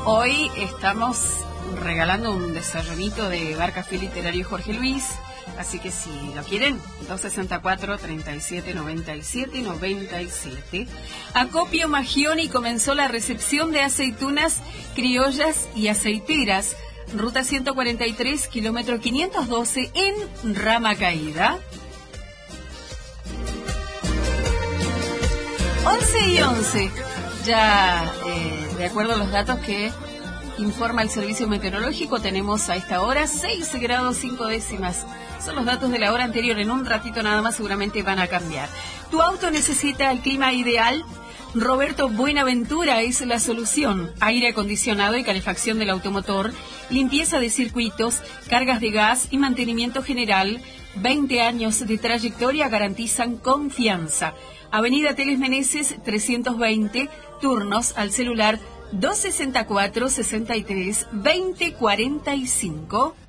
Hoy estamos regalando un desayunito de Bar Café Literario Jorge Luis, así que si lo quieren, 264-3797-97. Acopio Magioni comenzó la recepción de aceitunas criollas y aceiteras. Ruta 143, kilómetro 512 en Rama Caída. 11 y 11. Ya, de acuerdo a los datos que informa el Servicio Meteorológico, tenemos a esta hora 6 grados 5 décimas. Son los datos de la hora anterior. En un ratito nada más seguramente van a cambiar. ¿Tu auto necesita el clima ideal? Roberto Buenaventura es la solución. Aire acondicionado y calefacción del automotor, limpieza de circuitos, cargas de gas y mantenimiento general. 20 años de trayectoria garantizan confianza. Avenida Teles Meneses 320, turnos al celular 264-63-2045.